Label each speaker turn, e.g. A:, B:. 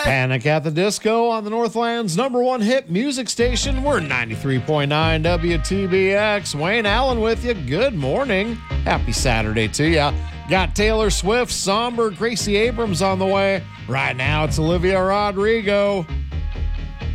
A: Panic at the Disco on the Northland's number one hit music station. We're 93.9 WTBX. Wayne Allen with you. Good morning. Happy Saturday to you. Got Taylor Swift, Somber, Gracie Abrams on the way. Right now, it's Olivia Rodrigo.